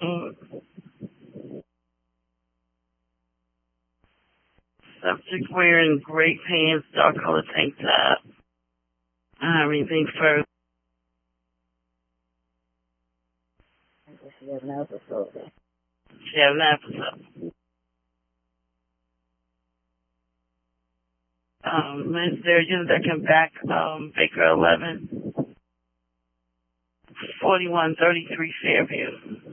Mm. Subject wearing gray pants, dark color tank top. I don't have anything further. She has an episode. She has an episode. Liz Sturgeon that come back, Baker 11, 4133 Fairview.